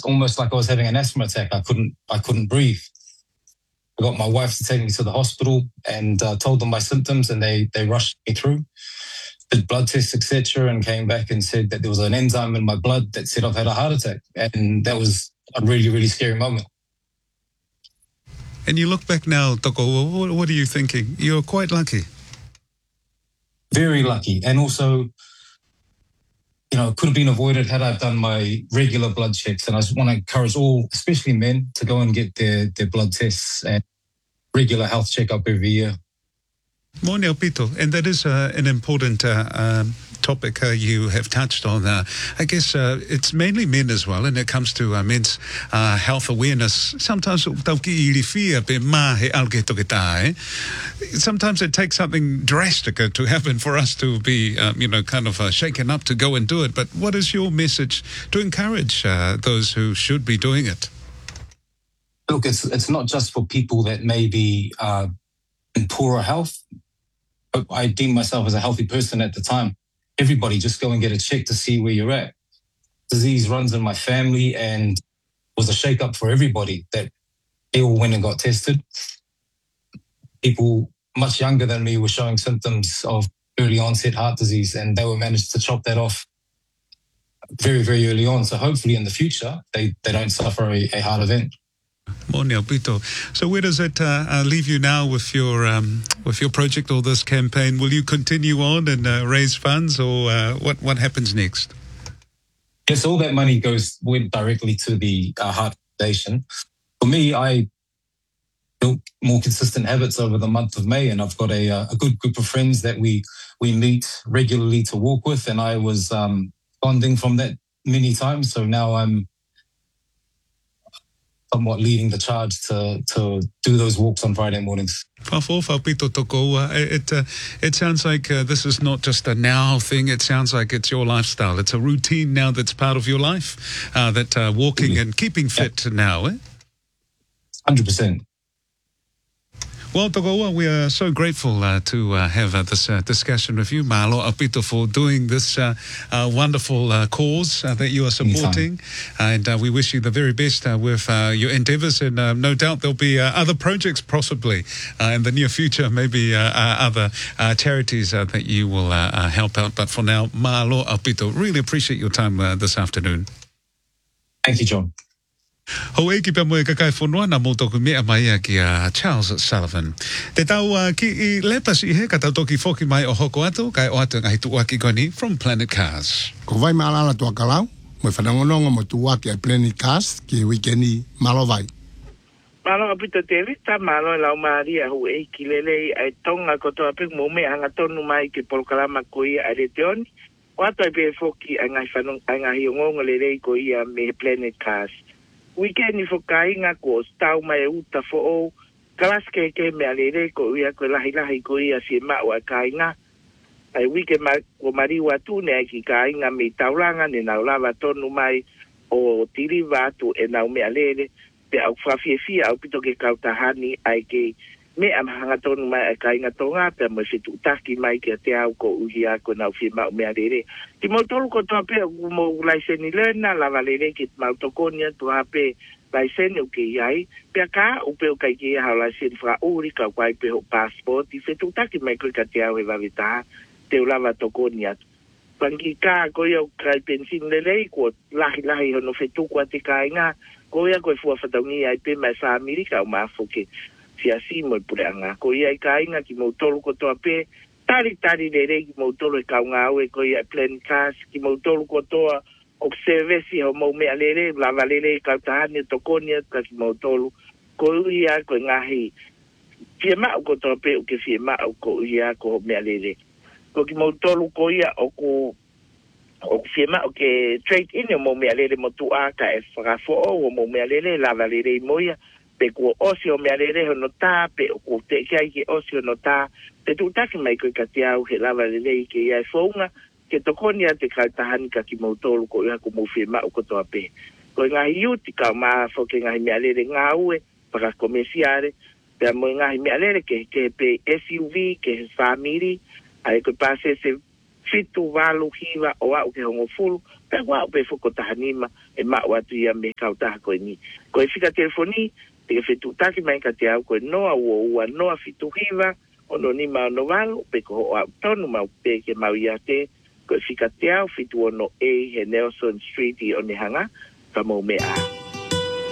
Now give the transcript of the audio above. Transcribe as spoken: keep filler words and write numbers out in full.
almost like I was having an asthma attack. I couldn't, I couldn't breathe. I got my wife to take me to the hospital and uh, told them my symptoms, and they they rushed me through, did blood tests, et cetera, and came back and said that there was an enzyme in my blood that said I've had a heart attack, and that was a really, really scary moment. And you look back now, Toko, what, what are you thinking? You're quite lucky. Very lucky, and also, you know, it could have been avoided had I done my regular blood checks. And I just want to encourage all, especially men, to go and get their, their blood tests and regular health checkup every year. Morning, Pito. And that is uh, an important uh, um, topic uh, you have touched on. Uh, I guess uh, it's mainly men as well, and it comes to uh, men's uh, health awareness. Sometimes sometimes it takes something drastic to happen for us to be, um, you know, kind of uh, shaken up to go and do it. But what is your message to encourage uh, those who should be doing it? Look, it's it's not just for people that may be uh, in poorer health. But I deem myself as a healthy person at the time. Everybody just go and get a check to see where you're at. Disease runs in my family, and was a shake-up for everybody that they all went and got tested. People much younger than me were showing symptoms of early onset heart disease, and they were managed to chop that off very, very early on. So hopefully in the future, they, they don't suffer a, a heart event. Morning, Pito. So where does it uh, uh, leave you now with your um, with your project or this campaign? Will you continue on and uh, raise funds, or uh, what what happens next? Yes, all that money goes went directly to the uh, Heart Foundation. For me, I built more consistent habits over the month of May, and I've got a, a good group of friends that we we meet regularly to walk with, and I was um, bonding from that many times. So now I'm somewhat leading the charge to to do those walks on Friday mornings. It, uh, it sounds like uh, this is not just a now thing. It sounds like it's your lifestyle. It's a routine now that's part of your life, uh, that uh, walking and keeping fit yep. now. Eh? one hundred percent. Well, Togoa, we are so grateful uh, to uh, have uh, this uh, discussion with you, Malo Apito, for doing this uh, uh, wonderful uh, cause uh, that you are supporting. Anytime. And uh, we wish you the very best uh, with uh, your endeavours. And uh, no doubt there'll be uh, other projects possibly uh, in the near future, maybe uh, uh, other uh, charities uh, that you will uh, uh, help out. But for now, Malo Apito, really appreciate your time uh, this afternoon. Thank you, John. Ho e ki pa moe kakai whanua na mo toku mea mai a ki a Charles Sullivan. Te tau uh, ki i lepas i he ka tau toki whoki mai o hoko atu, kai o atu ngai tuaki koni from Planet Cars. Ko vai maalala tua kalau, mo whanangononga mo tuaki ai Planet Cars ki weekeni malo vai. Malo apito te rita, malo lau maria hu e ki lele ai tonga kotoa pek mo me anga tonu mai ki polokalama koi a reteoni. O atu ai pe whoki a ngai whanong, a ngai ongonga lele koi a me Planet Cars. Weekend fo kainga ko stau mai uta fo o kalaske ke me alere ko ia ko lahi lahi ko ia si ma wa kainga ai weekend ma ko mari wa tu ne ki kainga me taulanga ne na lava tonu mai o tiri va tu e na me alere pe au fa fi fi au pito ke kautahani ai ke me am hanga tonu mai kainga tonga pe mo fitu taki mai ke te au ko uia ko na fi ma me alere ki mo tolu ko to pe mo laiseni lena la valere ki ma tokonia to ape laiseni o ke ai pe ka o pe o kai ki ha laiseni fra uri ka kwai pe o passport i fitu taki mai ko ka te au e va vita te o lava tokonia pangi ka ko yo kai pensin lele ko lahi lahi no fitu ko te kainga ko ya ko fu fa tangi ai pe ma sa amerika o ma foke si mo pureanga ko ia kainga ki mo tolu ko to ape tari tari lere ki mo tolu e kaunga o e ko ia Planet Cars ki mo tolu ko to o service o mo me alere la valere ka tani to konia ka ki mo tolu ko ia ko ngahi fiema ko to ape o ke fiema ko ia ko me alere ko ki mo tolu ko ia o ko o fiema o ke trade in mo me alere mo tu aka e fra fo o mo me alere la valere moia pe ko osio me alere no ta pe ko te kai ki osio no ta te tu ta ki mai ko ka te au he lava le ki ia fonga ke to konia te ka tahani ka ki mo tolu ko ia ko mo firma ko to ape ko nga yuti ka ma fo ke nga me alere nga ue para comerciare pe mo nga me alere ke ke pe S U V ke family ai ko pase se fitu valu hiva o au ke hongo fulu pe wa pe fo ko tahanima e ma watu ia me kauta koe ni. Koe fika telefoni, te fetu taki mai ka te au koe noa ua ua noa fitu hiva, ono ni mau no walo, pe ko hoa tonu mau pe ke mau ia te, koe fika te au fitu ono e he Nelson Street i o ne hanga, ka mau mea.